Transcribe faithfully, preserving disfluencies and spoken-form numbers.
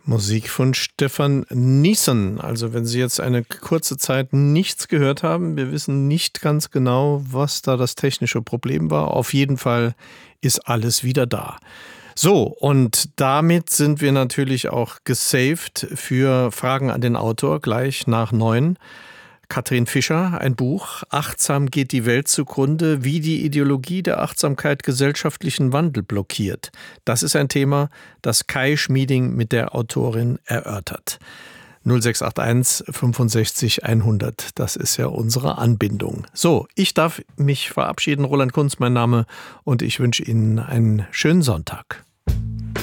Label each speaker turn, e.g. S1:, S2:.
S1: Musik von Stefan Niessen. Also wenn Sie jetzt eine kurze Zeit nichts gehört haben, wir wissen nicht ganz genau, was da das technische Problem war. Auf jeden Fall ist alles wieder da. So, und damit sind wir natürlich auch gesaved für Fragen an den Autor gleich nach neun. Katrin Fischer, ein Buch, Achtsam geht die Welt zugrunde, wie die Ideologie der Achtsamkeit gesellschaftlichen Wandel blockiert. Das ist ein Thema, das Kai Schmieding mit der Autorin erörtert. null sechs acht eins fünfundsechzig hundert, das ist ja unsere Anbindung. So, ich darf mich verabschieden, Roland Kunz mein Name, und ich wünsche Ihnen einen schönen Sonntag.